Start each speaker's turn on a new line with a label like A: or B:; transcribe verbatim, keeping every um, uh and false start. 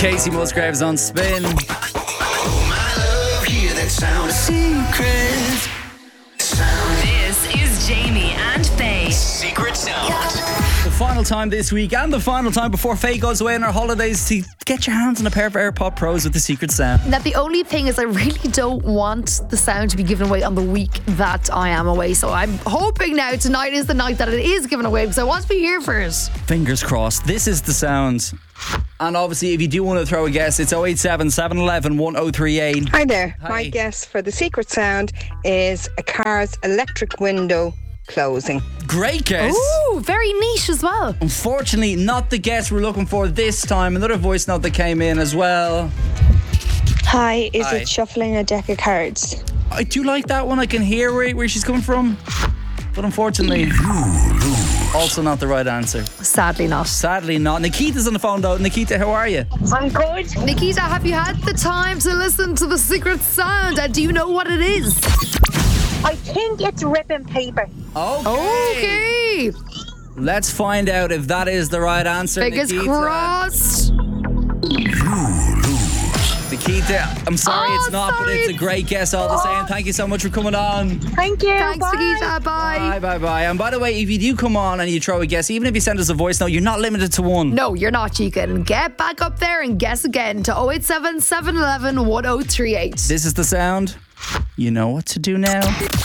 A: Casey Musgraves on Spin.
B: Oh, my love, hear that sound of secrets. Sound.
C: This is Jamie and Faye.
B: Secret sound.
A: The final time this week and the final time before Faye goes away on her holidays to get your hands on a pair of AirPod Pros with the Secret Sound.
D: Now, the only thing is I really don't want the sound to be given away on the week that I am away. So I'm hoping now tonight is the night that it is given away because I want to be here for it.
A: Fingers crossed. This is the sound. And obviously, if you do want to throw a guess, it's oh eight seven, seven one one, one oh three eight.
E: Hi there.
A: Hi.
E: My guess for the secret sound is a car's electric window closing.
A: Great guess.
D: Ooh, very niche as well.
A: Unfortunately, not the guess we're looking for this time. Another voice note that came in as well.
F: Hi, is
A: Hi.
F: it shuffling a deck of cards?
A: I do like that one. I can hear where, where she's coming from. But unfortunately, also not the right answer.
D: Sadly not.
A: Sadly not. Nikita's on the phone though. Nikita, how are you?
F: I'm good.
D: Nikita, have you had the time to listen to the secret sound? And do you know what it is?
F: I think it's ripping paper.
A: Okay.
D: Okay.
A: Let's find out if that is the right answer.
D: Fingers
A: Nikita.
D: crossed.
A: Nikita, I'm sorry
D: Oh,
A: it's not,
D: sorry.
A: but it's a great guess all the same. Thank you so much for coming on.
F: Thank you.
D: Thanks,
F: Bye.
D: Nikita. Bye.
A: Bye, bye, bye. And by the way, if you do come on and you throw a guess, even if you send us a voice note, you're not limited to one.
D: No, you're not. You can get back up there and guess again to oh eight seven, seven one one, one oh three eight.
A: This is the sound. You know what to do now.